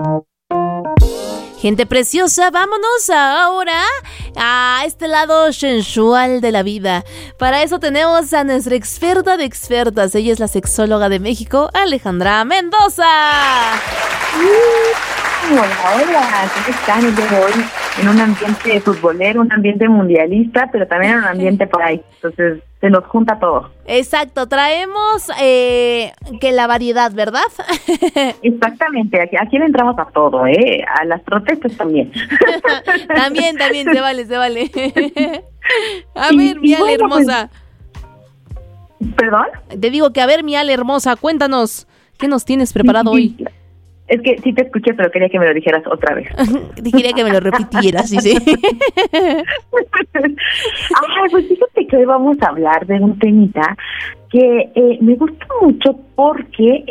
Gente preciosa, vámonos ahora a este lado sensual de la vida. Para eso tenemos a nuestra experta de expertas. Ella es la sexóloga de México, Alejandra Mendoza. Hola, ¿cómo están? El día de hoy en un ambiente futbolero, un ambiente mundialista, pero también en un ambiente por ahí. Entonces, se nos junta todo. Exacto, traemos que la variedad, ¿verdad? Exactamente, aquí le entramos a todo, a las protestas también. También, se vale. A ver, mi Ale hermosa. ¿Perdón? Te digo que a ver, mi Ale hermosa, cuéntanos, ¿qué nos tienes preparado hoy? Es que sí te escuché, pero quería que me lo dijeras otra vez. Quería que me lo repitieras, sí. Pues fíjate que hoy vamos a hablar de un temita que me gusta mucho porque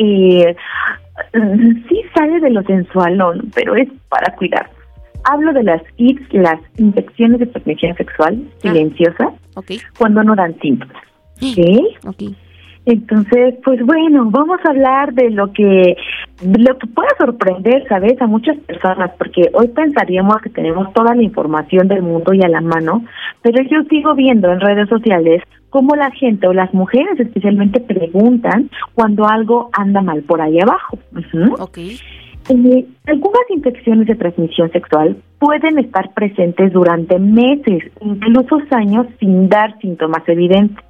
sí sale de lo sensualón, pero es para cuidar. Hablo de las ITS, las infecciones de transmisión sexual silenciosas, cuando no dan síntomas. ¿Ok? Entonces, pues bueno, vamos a hablar de lo que pueda sorprender, ¿sabes? A muchas personas, porque hoy pensaríamos que tenemos toda la información del mundo y a la mano, pero yo sigo viendo en redes sociales cómo la gente o las mujeres especialmente preguntan cuando algo anda mal por ahí abajo. Algunas infecciones de transmisión sexual pueden estar presentes durante meses, incluso años, sin dar síntomas evidentes.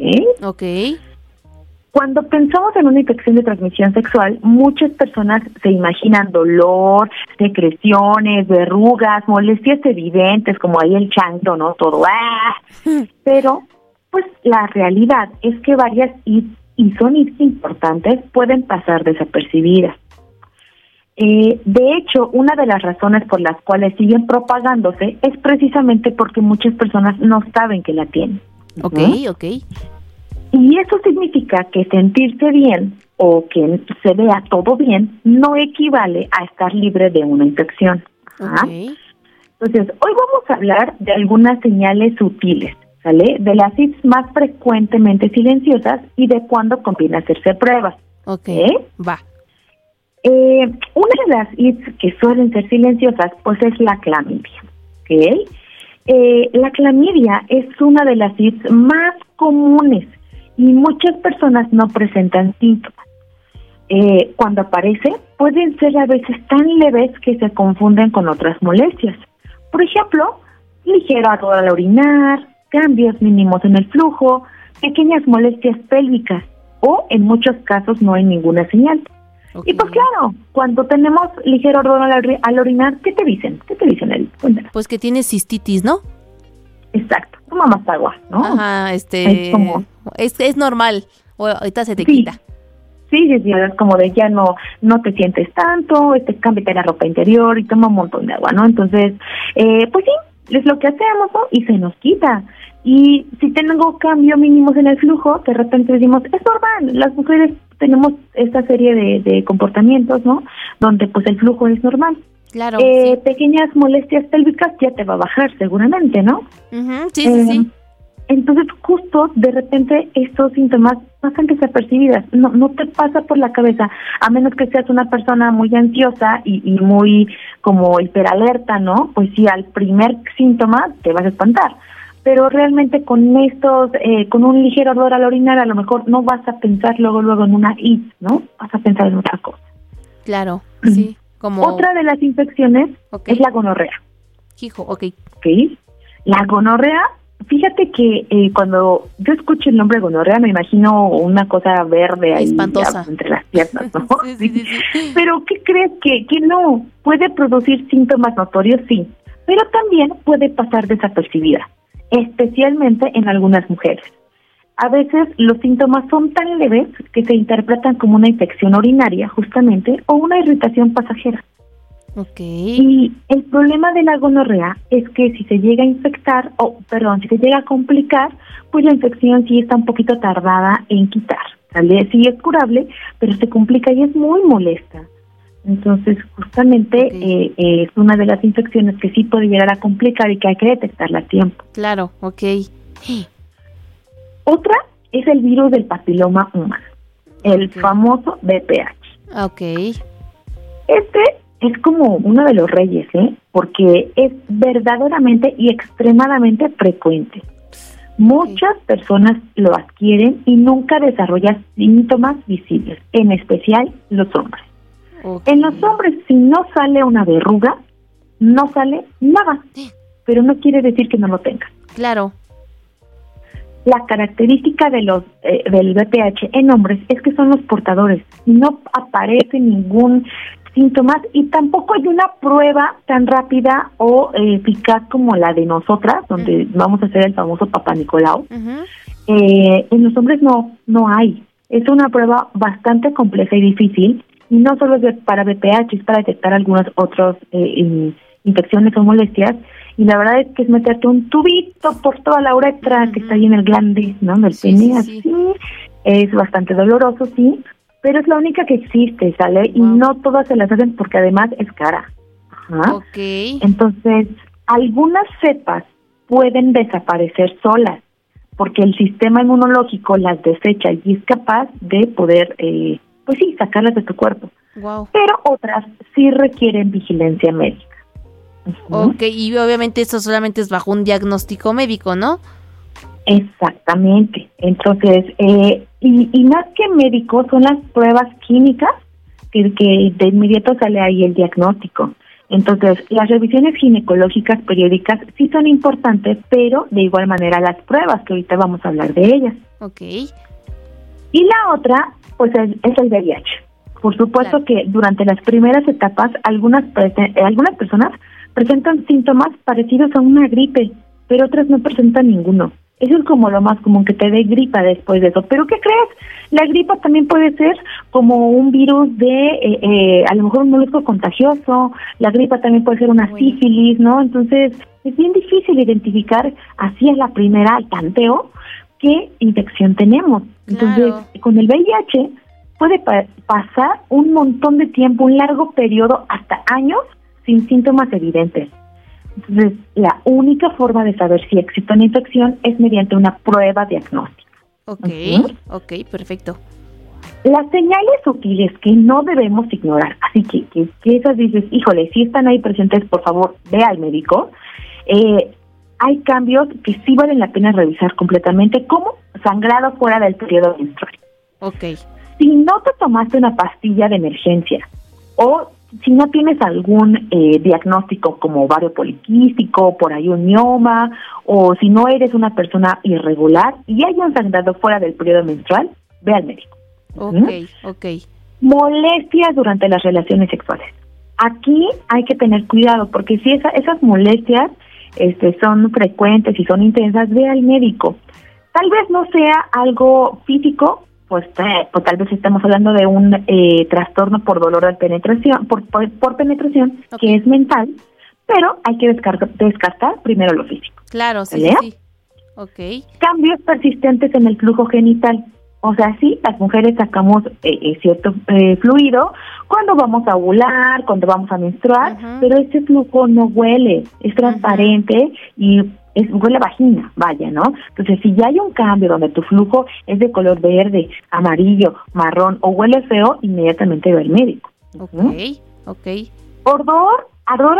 Cuando pensamos en una infección de transmisión sexual, muchas personas se imaginan dolor, secreciones, verrugas, molestias evidentes, como ahí el chancro, ¿no? Todo. Pero, pues, la realidad es que varias ITS, y son ITS importantes, pueden pasar desapercibidas. De hecho, una de las razones por las cuales siguen propagándose es precisamente porque muchas personas no saben que la tienen. Ok. Y eso significa que sentirse bien o que se vea todo bien no equivale a estar libre de una infección. Entonces, hoy vamos a hablar de algunas señales sutiles, ¿sale? De las ITS más frecuentemente silenciosas y de cuándo conviene hacerse pruebas. Va. Una de las ITS que suelen ser silenciosas, pues es la clamidia. La clamidia es una de las ITS más comunes y muchas personas no presentan síntomas. Cuando aparece, pueden ser a veces tan leves que se confunden con otras molestias. Por ejemplo, ligero ardor al orinar, cambios mínimos en el flujo, pequeñas molestias pélvicas o, en muchos casos, no hay ninguna señal. Y pues claro, cuando tenemos ligero ardor al orinar, ¿qué te dicen? ¿Qué te dicen, Eli? Cuéntanos. Pues que tienes cistitis, ¿no? Exacto, toma más agua, ¿no? Ajá, es normal, o ahorita se te quita. Sí, es como de ya no te sientes tanto, cámbiate la ropa interior y toma un montón de agua, ¿no? Entonces, pues sí, es lo que hacemos, ¿no? Y se nos quita. Y si tengo cambio mínimos en el flujo, de repente decimos, es normal, las mujeres tenemos esta serie de comportamientos, ¿no? Donde pues el flujo es normal. Claro. Pequeñas molestias pélvicas ya te va a bajar seguramente, ¿no? Sí. Entonces, justo de repente estos síntomas pasan desapercibidas, no te pasa por la cabeza, a menos que seas una persona muy ansiosa y muy como hiperalerta, ¿no? Pues sí, al primer síntoma te vas a espantar. Pero realmente con estos, con un ligero ardor al orinar, a lo mejor no vas a pensar luego en una ITS, ¿no? Vas a pensar en otra cosa. Claro, sí. Otra de las infecciones es la gonorrea. La gonorrea, fíjate que cuando yo escucho el nombre gonorrea me imagino una cosa verde ahí espantosa entre las piernas, ¿no? Sí. Pero ¿qué crees que no? ¿Puede producir síntomas notorios? Sí, pero también puede pasar desapercibida, especialmente en algunas mujeres. A veces los síntomas son tan leves que se interpretan como una infección urinaria, justamente, o una irritación pasajera. Y el problema de la gonorrea es que si se llega a infectar, si se llega a complicar, pues la infección sí está un poquito tardada en quitar, ¿sale? Sí es curable, pero se complica y es muy molesta. Entonces, justamente es una de las infecciones que sí puede llegar a complicar y que hay que detectarla a tiempo. Claro, Otra es el virus del papiloma humano, el famoso VPH. es como uno de los reyes, porque es verdaderamente y extremadamente frecuente. Muchas personas lo adquieren y nunca desarrollan síntomas visibles, en especial los hombres. En los hombres, si no sale una verruga, no sale nada, pero no quiere decir que no lo tengas. Claro. La característica de los del VPH en hombres es que son los portadores. No aparece ningún síntoma y tampoco hay una prueba tan rápida o eficaz como la de nosotras, donde vamos a hacer el famoso Papá Nicolau. En los hombres no hay. Es una prueba bastante compleja y difícil, y no solo es para VPH, es para detectar algunas otras infecciones o molestias. Y la verdad es que es meterte un tubito por toda la uretra que está ahí en el glande, ¿no? Del pene, así. Es bastante doloroso, sí, pero es la única que existe, ¿sale? Y no todas se las hacen porque además es cara. Ajá. Entonces, algunas cepas pueden desaparecer solas porque el sistema inmunológico las desecha y es capaz de poder, sacarlas de tu cuerpo. Pero otras sí requieren vigilancia médica. Y obviamente eso solamente es bajo un diagnóstico médico, ¿no? Exactamente. Entonces, y más que médicos, son las pruebas químicas que de inmediato sale ahí el diagnóstico. Entonces, las revisiones ginecológicas periódicas sí son importantes, pero de igual manera las pruebas, que ahorita vamos a hablar de ellas. Y la otra, pues es el VIH. Por supuesto que durante las primeras etapas, algunas personas presentan síntomas parecidos a una gripe, pero otras no presentan ninguno. Eso es como lo más común, que te dé gripa después de eso. ¿Pero qué crees? La gripa también puede ser como un virus a lo mejor un molusco contagioso. La gripa también puede ser una sífilis, ¿no? Entonces, es bien difícil identificar así a la primera, al tanteo, qué infección tenemos. Entonces, con el VIH puede pasar un montón de tiempo, un largo periodo, hasta años, sin síntomas evidentes. Entonces, la única forma de saber si existe una infección es mediante una prueba diagnóstica. Perfecto. Las señales sutiles que no debemos ignorar, así que esas dices, híjole, si están ahí presentes, por favor, ve al médico. Hay cambios que sí valen la pena revisar completamente, como sangrado fuera del periodo menstrual. Si no te tomaste una pastilla de emergencia o si no tienes algún diagnóstico como ovario poliquístico, por ahí un mioma, o si no eres una persona irregular y hay un sangrado fuera del periodo menstrual, ve al médico. Molestias durante las relaciones sexuales. Aquí hay que tener cuidado porque si esas molestias son frecuentes y son intensas, ve al médico. Tal vez no sea algo físico, pues tal vez estamos hablando de un trastorno por dolor de penetración, por penetración, que es mental, pero hay que descartar primero lo físico. Sí. Cambios persistentes en el flujo genital. O sea, sí, las mujeres sacamos cierto fluido cuando vamos a ovular, cuando vamos a menstruar, pero ese flujo no huele, es transparente y huele a vagina, vaya, ¿no? Entonces, si ya hay un cambio donde tu flujo es de color verde, amarillo, marrón o huele feo, inmediatamente ve al médico. Ardor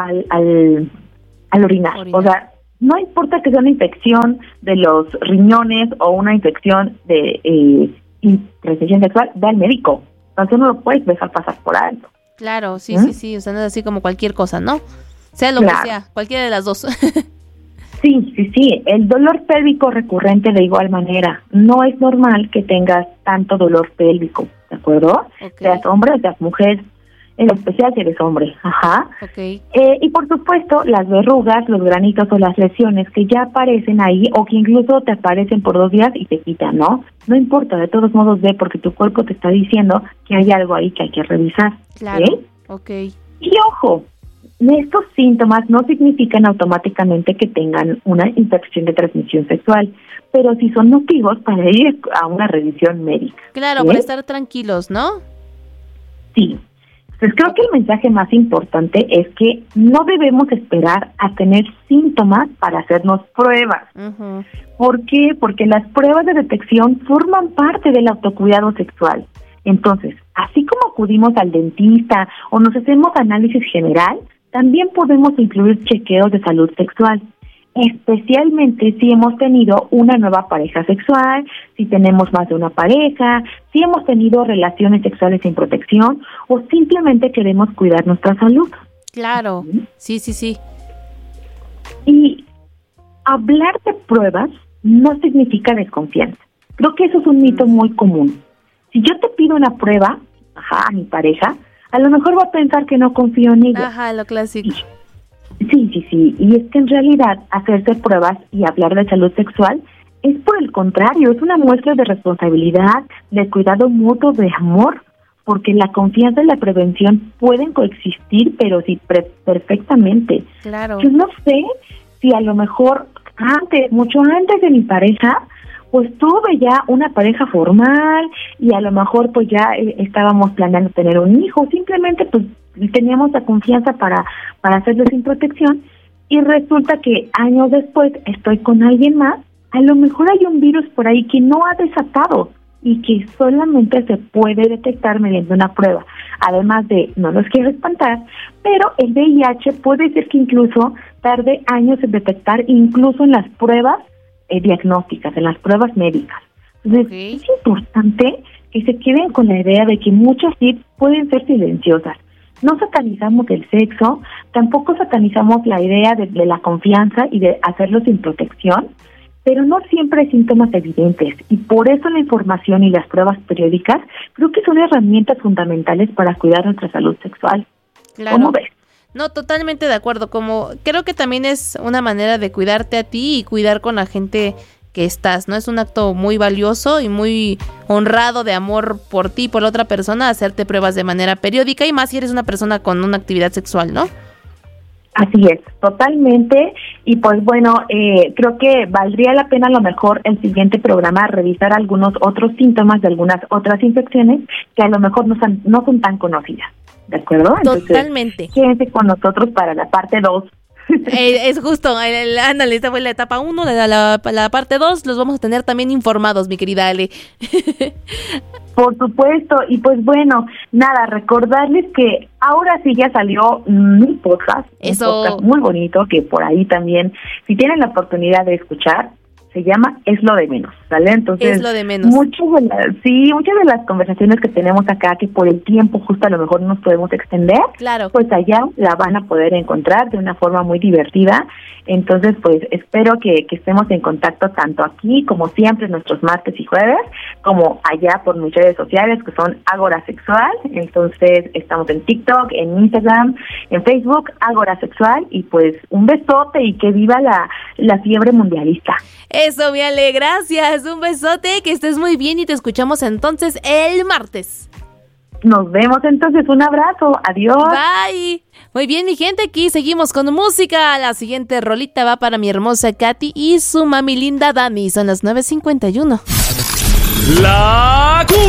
al orinar. O sea, no importa que sea una infección de los riñones o una infección de transmisión sexual, ve al médico. Entonces no lo puedes dejar pasar por alto. Sí. O sea, no es así como cualquier cosa, ¿no? Sea lo que sea, cualquiera de las dos. Sí. El dolor pélvico recurrente de igual manera. No es normal que tengas tanto dolor pélvico, ¿de acuerdo? Seas hombre, seas mujer, en especial si eres hombre. Y por supuesto, las verrugas, los granitos o las lesiones que ya aparecen ahí o que incluso te aparecen por 2 días y te quitan, ¿no? No importa, de todos modos ve porque tu cuerpo te está diciendo que hay algo ahí que hay que revisar. Y ojo, estos síntomas no significan automáticamente que tengan una infección de transmisión sexual, pero sí son motivos para ir a una revisión médica. Para estar tranquilos, ¿no? Sí. Entonces creo que el mensaje más importante es que no debemos esperar a tener síntomas para hacernos pruebas. ¿Por qué? Porque las pruebas de detección forman parte del autocuidado sexual. Entonces, así como acudimos al dentista o nos hacemos análisis general, también podemos incluir chequeos de salud sexual, especialmente si hemos tenido una nueva pareja sexual, si tenemos más de una pareja, si hemos tenido relaciones sexuales sin protección o simplemente queremos cuidar nuestra salud. Claro, sí. Y hablar de pruebas no significa desconfianza. Creo que eso es un mito muy común. Si yo te pido una prueba, a mi pareja, a lo mejor va a pensar que no confío en ella. Ajá, lo clásico. Sí. Y es que en realidad hacerse pruebas y hablar de salud sexual es por el contrario, es una muestra de responsabilidad, de cuidado mutuo, de amor, porque la confianza y la prevención pueden coexistir, pero sí perfectamente. Claro. Yo no sé si a lo mejor mucho antes de mi pareja, pues tuve ya una pareja formal y a lo mejor pues ya estábamos planeando tener un hijo, simplemente pues teníamos la confianza para hacerlo sin protección y resulta que años después estoy con alguien más, a lo mejor hay un virus por ahí que no ha desatado y que solamente se puede detectar mediante una prueba. Además de, no los quiero espantar, pero el VIH puede ser que incluso tarde años en detectar, incluso en las pruebas diagnósticas, en las pruebas médicas. Entonces, es importante que se queden con la idea de que muchas SIDS pueden ser silenciosas. No satanizamos el sexo, tampoco satanizamos la idea de la confianza y de hacerlo sin protección, pero no siempre hay síntomas evidentes y por eso la información y las pruebas periódicas creo que son herramientas fundamentales para cuidar nuestra salud sexual. Claro. ¿Cómo ves? No, totalmente de acuerdo. Como creo que también es una manera de cuidarte a ti y cuidar con la gente que estás, ¿no? Es un acto muy valioso y muy honrado de amor por ti y por la otra persona, hacerte pruebas de manera periódica y más si eres una persona con una actividad sexual, ¿no? Así es, totalmente. Y pues bueno, creo que valdría la pena a lo mejor el siguiente programa revisar algunos otros síntomas de algunas otras infecciones que a lo mejor no son tan conocidas. ¿De acuerdo? Totalmente. Entonces, quédense con nosotros para la parte 2. Es justo, ándale, esta fue la etapa 1, la parte 2, los vamos a tener también informados, mi querida Ale. Por supuesto, y pues bueno, nada, recordarles que ahora sí ya salió mi podcast, un podcast muy bonito que por ahí también, si tienen la oportunidad de escuchar, se llama Es lo de menos, ¿vale? Entonces, es lo de menos. Muchas de las conversaciones que tenemos acá, que por el tiempo justo a lo mejor no nos podemos extender, claro, pues allá la van a poder encontrar de una forma muy divertida. Entonces, pues espero que estemos en contacto tanto aquí, como siempre, nuestros martes y jueves, como allá por mis redes sociales, que son Ágora Sexual. Entonces, estamos en TikTok, en Instagram, en Facebook, Ágora Sexual, y pues un besote y que viva la fiebre mundialista. Eso, mi Ale, gracias, un besote, que estés muy bien y te escuchamos entonces el martes. Nos vemos entonces, un abrazo, adiós. Bye. Muy bien, mi gente, aquí seguimos con música. La siguiente rolita va para mi hermosa Katy y su mami linda Dani. Son las 9:51. La